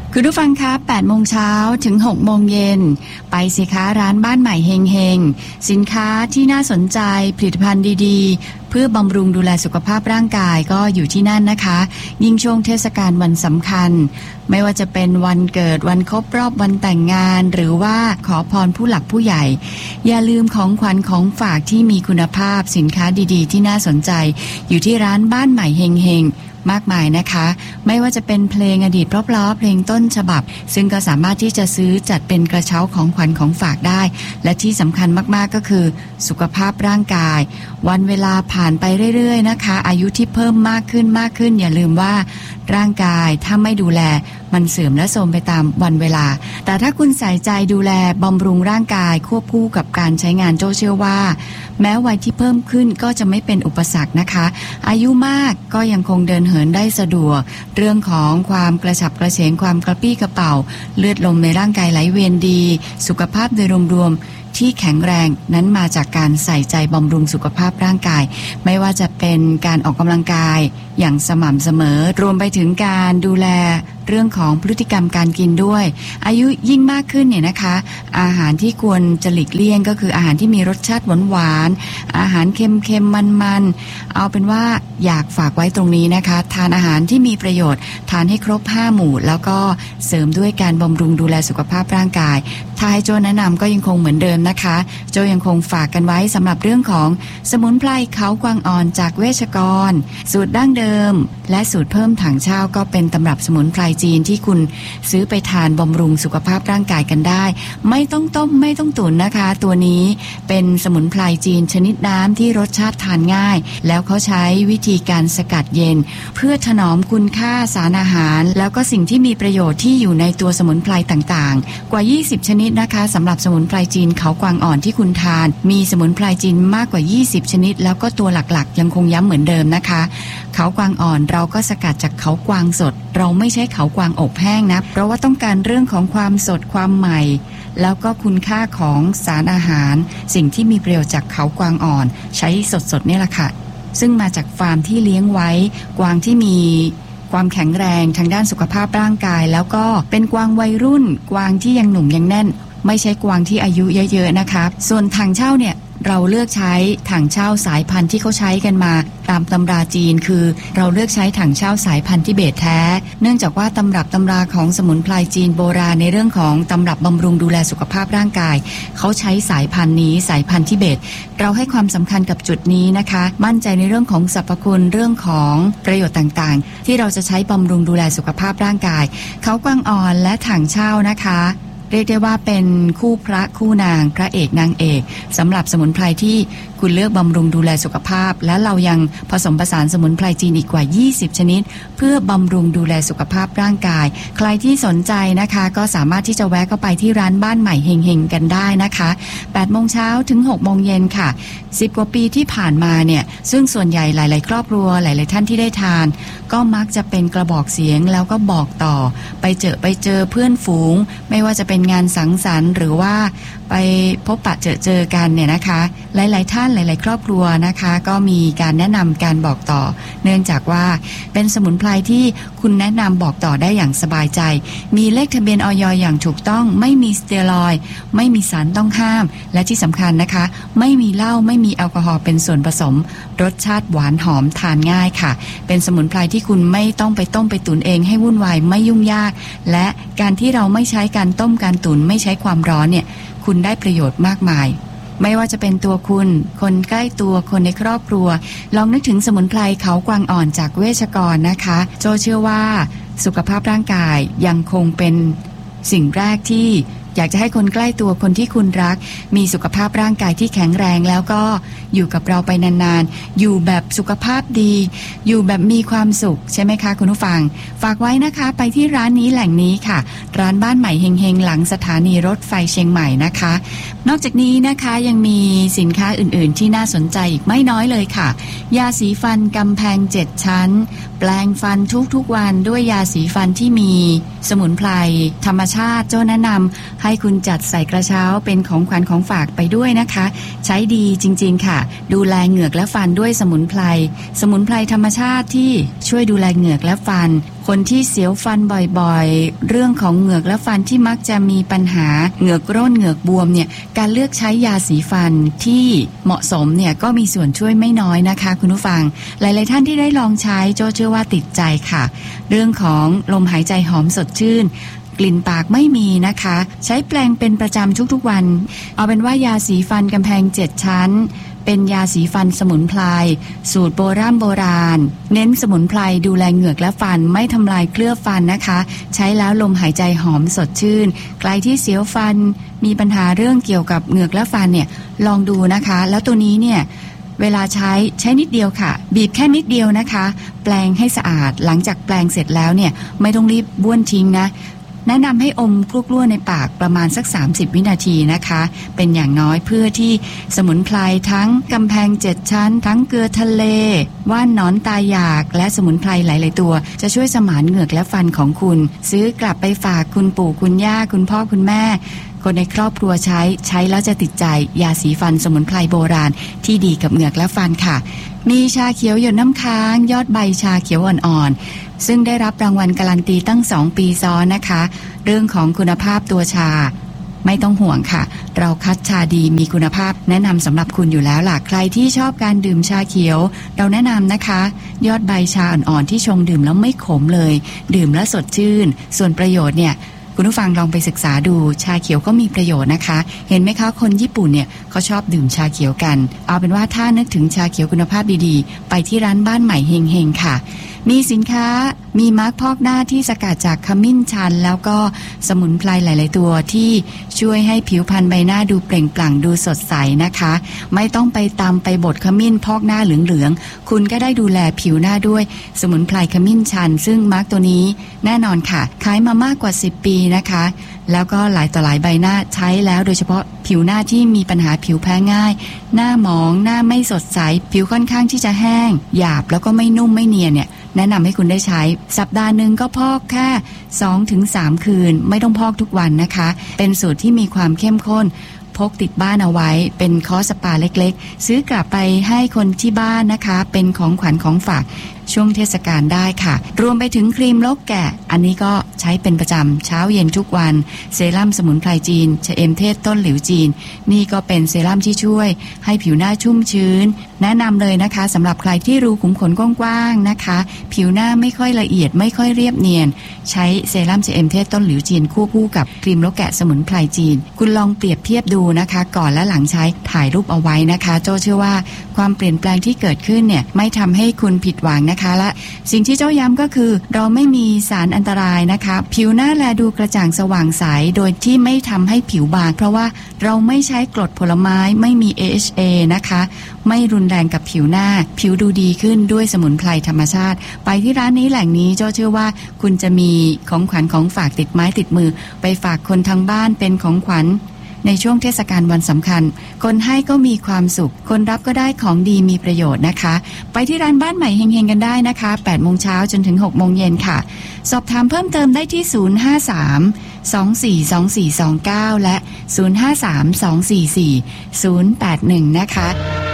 คุณผู้ฟังคะ8โมงเช้าถึง6โมงเย็นไปสิคะร้านบ้านใหม่เฮงเฮงสินค้าที่น่าสนใจผลิตภัณฑ์ดีๆเพื่อบำรุงดูแลสุขภาพร่างกายก็อยู่ที่นั่นนะคะยิ่งช่วงเทศกาลวันสำคัญไม่ว่าจะเป็นวันเกิดวันครบรอบวันแต่งงานหรือว่าขอพรผู้หลักผู้ใหญ่อย่าลืมของขวัญของฝากที่มีคุณภาพสินค้าดีๆที่น่าสนใจอยู่ที่ร้านบ้านใหม่เฮงเฮงมากมายนะคะไม่ว่าจะเป็นเพลงอดีตเพราะๆเพลงต้นฉบับซึ่งก็สามารถที่จะซื้อจัดเป็นกระเช้าของขวัญของฝากได้และที่สำคัญมากๆก็คือสุขภาพร่างกายวันเวลาผ่านไปเรื่อยๆนะคะอายุที่เพิ่มมากขึ้นอย่าลืมว่าร่างกายถ้าไม่ดูแลมันเสื่อมและโทรมไปตามวันเวลาแต่ถ้าคุณใส่ใจดูแลบำรุงร่างกายควบคู่กับการใช้งานโจ้เชื่อว่าแม้วัยที่เพิ่มขึ้นก็จะไม่เป็นอุปสรรคนะคะอายุมากก็ยังคงเดินเหินได้สะดวกเรื่องของความกระฉับกระเฉงความกระปี้กระเป๋าเลือดลมในร่างกายไหลเวียนดีสุขภาพโดยรวมที่แข็งแรงนั้นมาจากการใส่ใจบำรุงสุขภาพร่างกายไม่ว่าจะเป็นการออกกำลังกายอย่างสม่ำเสมอรวมไปถึงการดูแลเรื่องของพฤติกรรมการกินด้วยอายุยิ่งมากขึ้นเนี่ยนะคะอาหารที่ควรจะหลีกเลี่ยงก็คืออาหารที่มีรสชาติหวานๆอาหารเค็มๆมันๆเอาเป็นว่าอยากฝากไว้ตรงนี้นะคะทานอาหารที่มีประโยชน์ทานให้ครบ5หมู่แล้วก็เสริมด้วยการบำรุงดูแลสุขภาพร่างกายถ้าให้โจ้แนะนำก็ยังคงเหมือนเดิมนะคะโจ้ยังคงฝากกันไว้สำหรับเรื่องของสมุนไพรเขากวางอ่อนจากเวชกรสูตรดั้งเดิมและสูตรเพิ่มถังเช่าก็เป็นตำรับสมุนไพรจีนที่คุณซื้อไปทานบำรุงสุขภาพร่างกายกันได้ไม่ต้องต้มไม่ต้องตุ๋นนะคะตัวนี้เป็นสมุนไพรจีนชนิดน้ำที่รสชาติทานง่ายแล้วเขาใช้วิธีการสกัดเย็นเพื่อถนอมคุณค่าสารอาหารแล้วก็สิ่งที่มีประโยชน์ที่อยู่ในตัวสมุนไพรต่างๆกว่า20ชนิดนะคะสำหรับสมุนไพรจีนเขากวางอ่อนที่คุณทานมีสมุนไพรจีนมากกว่า20ชนิดแล้วก็ตัวหลักๆยังคงย้ำเหมือนเดิมนะคะเขากวางอ่อนเราก็สกัดจากเขากวางสดเราไม่ใช้เขากวางอบแห้งนะเพราะว่าต้องการเรื่องของความสดความใหม่แล้วก็คุณค่าของสารอาหารสิ่งที่มีประโยชน์จากเขากวางอ่อนใช้สดๆนี่แหละค่ะซึ่งมาจากฟาร์มที่เลี้ยงไว้กวางที่มีความแข็งแรงทางด้านสุขภาพร่างกายแล้วก็เป็นกวางวัยรุ่นกวางที่ยังหนุ่มยังแน่นไม่ใช่กวางที่อายุเยอะๆนะคะส่วนถังเช่าเนี่ยเราเลือกใช้ถังเช่าสายพันธุ์ที่เขาใช้กันมาตามตำราจีนคือเราเลือกใช้ถังเช่าสายพันธุ์ทิเบตแท้เนื่องจากว่าตำรับตำราของสมุนไพรจีนโบราณในเรื่องของตำรับบำรุงดูแลสุขภาพร่างกายเขาใช้สายพันธุ์นี้สายพันธุ์ทิเบตเราให้ความสำคัญกับจุดนี้นะคะมั่นใจในเรื่องของสรรพคุณเรื่องของประโยชน์ต่างๆที่เราจะใช้บำรุงดูแลสุขภาพร่างกายเขากวางอ่อนและถังเช่านะคะเรียกได้ว่าเป็นคู่พระคู่นางพระเอกนางเอกสำหรับสมุนไพรที่คุณเลือกบำรุงดูแลสุขภาพและเรายังผสมผสานสมุนไพรจีนอีกกว่า20ชนิดเพื่อบำรุงดูแลสุขภาพร่างกายใครที่สนใจนะคะก็สามารถที่จะแวะเข้าไปที่ร้านบ้านใหม่เฮงๆกันได้นะคะ8โมงเช้าถึง6โมงเย็นค่ะ10กว่าปีที่ผ่านมาเนี่ยซึ่งส่วนใหญ่หลายๆครอบครัวหลายๆท่านที่ได้ทานก็มักจะเป็นกระบอกเสียงแล้วก็บอกต่อไปเจอเพื่อนฝูงไม่ว่าจะเป็นงานสังสรรค์หรือว่าไปพบปะเจอกันเนี่ยนะคะหลายๆท่านหลายๆครอบครัวนะคะก็มีการแนะนำการบอกต่อเนื่องจากว่าเป็นสมุนไพรที่คุณแนะนำบอกต่อได้อย่างสบายใจมีเลขทะเบียนอย.อย่างถูกต้องไม่มีสเตียรอยด์ไม่มีสารต้องห้ามและที่สำคัญนะคะไม่มีเหล้าไม่มีแอลกอฮอล์เป็นส่วนผสมรสชาติหวานหอมทานง่ายค่ะเป็นสมุนไพรที่คุณไม่ต้องไปต้มไปตุ๋นเองให้วุ่นวายไม่ยุ่งยากและการที่เราไม่ใช้การต้มการตุ๋นไม่ใช้ความร้อนเนี่ยคุณได้ประโยชน์มากมายไม่ว่าจะเป็นตัวคุณคนใกล้ตัวคนในครอบครัวลองนึกถึงสมุนไพรเขากวางอ่อนจากเวชกรนะคะโจเชื่อว่าสุขภาพร่างกายยังคงเป็นสิ่งแรกที่อยากจะให้คนใกล้ตัวคนที่คุณรักมีสุขภาพร่างกายที่แข็งแรงแล้วก็อยู่กับเราไปนานๆอยู่แบบสุขภาพดีอยู่แบบมีความสุขใช่ไหมคะคุณผู้ฟังฝากไว้นะคะไปที่ร้านนี้แหล่งนี้ค่ะร้านบ้านใหม่เฮงๆหลังสถานีรถไฟเชียงใหม่นะคะนอกจากนี้นะคะยังมีสินค้าอื่นๆที่น่าสนใจอีกไม่น้อยเลยค่ะยาสีฟันกำแพง7ชั้นแปลงฟันทุกๆวันด้วยยาสีฟันที่มีสมุนไพรธรรมชาติโจ้แนะนำให้คุณจัดใส่กระเช้าเป็นของขวัญของฝากไปด้วยนะคะใช้ดีจริงๆค่ะดูแลเหงือกและฟันด้วยสมุนไพรธรรมชาติที่ช่วยดูแลเหงือกและฟันคนที่เสียวฟันบ่อยๆเรื่องของเหงือกและฟันที่มักจะมีปัญหาเหงือกร่นเหงือกบวมเนี่ยการเลือกใช้ยาสีฟันที่เหมาะสมเนี่ยก็มีส่วนช่วยไม่น้อยนะคะคุณผู้ฟังหลายๆท่านที่ได้ลองใช้โจเชื่อว่าติดใจค่ะเรื่องของลมหายใจหอมสดชื่นกลิ่นปากไม่มีนะคะใช้แปรงเป็นประจำทุกๆวันเอาเป็นว่ายาสีฟันกำแพง7ชั้นเป็นยาสีฟันสมุนไพรสูตรโบราณเน้นสมุนไพรดูแลเหงือกและฟันไม่ทำลายเคลือบฟันนะคะใช้แล้วลมหายใจหอมสดชื่นใครที่เสียวฟันมีปัญหาเรื่องเกี่ยวกับเหงือกและฟันเนี่ยลองดูนะคะแล้วตัวนี้เนี่ยเวลาใช้นิดเดียวค่ะบีบแค่นิดเดียวนะคะแปรงให้สะอาดหลังจากแปรงเสร็จแล้วเนี่ยไม่ต้องรีบบ้วนทิ้งนะแนะนำให้อมกล้วๆในปากประมาณสัก30วินาทีนะคะเป็นอย่างน้อยเพื่อที่สมุนไพรทั้งกำแพง7ชั้นทั้งเกลือทะเลว่านหนอนตายอยากและสมุนไพรหลายๆตัวจะช่วยสมานเหงือกและฟันของคุณซื้อกลับไปฝากคุณปู่คุณย่าคุณพ่อคุณแม่คนในครอบครัวใช้แล้วจะติดใจยาสีฟันสมุนไพรโบราณที่ดีกับเหงือกและฟันค่ะมีชาเขียวหยดน้ำค้างยอดใบชาเขียวอ่อนๆซึ่งได้รับรางวัลการันตีตั้ง2ปีซ้อนนะคะเรื่องของคุณภาพตัวชาไม่ต้องห่วงค่ะเราคัดชาดีมีคุณภาพแนะนำสำหรับคุณอยู่แล้วล่ะใครที่ชอบการดื่มชาเขียวเราแนะนำนะคะยอดใบชาอ่อนๆที่ชงดื่มแล้วไม่ขมเลยดื่มแล้วสดชื่นส่วนประโยชน์เนี่ยคุณผู้ฟังลองไปศึกษาดูชาเขียวก็มีประโยชน์นะคะเห็นไหมคะคนญี่ปุ่นเนี่ยเขาชอบดื่มชาเขียวกันเอาเป็นว่าถ้านึกถึงชาเขียวคุณภาพดีๆไปที่ร้านบ้านใหม่เฮงๆค่ะมีสินค้ามีมาร์คพอกหน้าที่สกัดจากขมิ้นชันแล้วก็สมุนไพรหลายๆตัวที่ช่วยให้ผิวพรรณใบหน้าดูเปล่งปลั่งดูสดใสนะคะไม่ต้องไปตำไปบดขมิ้นพอกหน้าเหลืองๆคุณก็ได้ดูแลผิวหน้าด้วยสมุนไพรขมิ้นชันซึ่งมาร์คตัวนี้แน่นอนค่ะขายมามากกว่า10ปีนะคะแล้วก็หลายต่อหลายใบหน้าใช้แล้วโดยเฉพาะผิวหน้าที่มีปัญหาผิวแพ้ง่ายหน้าหมองหน้าไม่สดใสผิวค่อนข้างที่จะแห้งหยาบแล้วก็ไม่นุ่มไม่เนียนเนี่ยแนะนำให้คุณได้ใช้สัปดาห์นึงก็พอกแค่ 2-3 คืนไม่ต้องพอกทุกวันนะคะเป็นสูตรที่มีความเข้มข้นพกติดบ้านเอาไว้เป็นคอร์สสปาเล็กๆซื้อกลับไปให้คนที่บ้านนะคะเป็นของขวัญของฝากช่วงเทศกาลได้ค่ะรวมไปถึงครีมลกแกะอันนี้ก็ใช้เป็นประจำเช้าเย็นทุกวันเซรั่มสมุนไพรจีนชะเอมเทศต้นหลิวจีนนี่ก็เป็นเซรั่มที่ช่วยให้ผิวหน้าชุ่มชื้นแนะนำเลยนะคะสำหรับใครที่รูขุมขนกว้างๆนะคะผิวหน้าไม่ค่อยละเอียดไม่ค่อยเรียบเนียนใช้เซรั่มชะเอมเทศต้นหลิวจีนคู่กับครีมลกแกะสมุนไพรจีนคุณลองเปรียบเทียบดูนะคะก่อนและหลังใช้ถ่ายรูปเอาไว้นะคะโจเชื่อว่าความเปลี่ยนแปลงที่เกิดขึ้นเนี่ยไม่ทำให้คุณผิดหวังนะคะและสิ่งที่เจ้าย้ำก็คือเราไม่มีสารอันตรายนะคะผิวหน้าแลดูกระจ่างสว่างใสโดยที่ไม่ทำให้ผิวบางเพราะว่าเราไม่ใช้กรดผลไม้ไม่มี AHA นะคะไม่รุนแรงกับผิวหน้าผิวดูดีขึ้นด้วยสมุนไพรธรรมชาติไปที่ร้านนี้แหล่งนี้เจ้าเชื่อว่าคุณจะมีของขวัญของฝากติดไม้ติดมือไปฝากคนทางบ้านเป็นของขวัญในช่วงเทศกาลวันสำคัญคนให้ก็มีความสุขคนรับก็ได้ของดีมีประโยชน์นะคะไปที่ร้านบ้านใหม่เฮงๆกันได้นะคะ8 โมงเช้าจนถึง6 โมงเย็นค่ะสอบถามเพิ่มเติมได้ที่053-242429และ053-244-081นะคะ